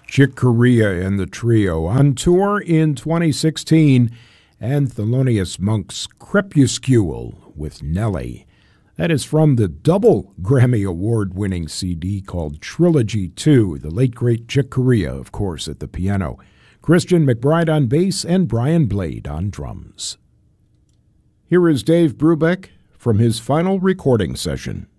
Chick Corea and the Trio on tour in 2016, and Thelonious Monk's Crepuscule with Nelly. That is from the double Grammy Award-winning CD called Trilogy 2, the late great Chick Corea, of course, at the piano, Christian McBride on bass, and Brian Blade on drums. Here is Dave Brubeck from his final recording session.